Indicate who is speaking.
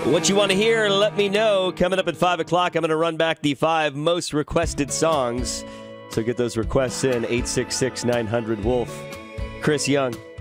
Speaker 1: What you want to hear, let me know. Coming up at 5 o'clock, I'm going to run back the 5 most requested songs. So get those requests in, 866-900-WOLF. Chris Young.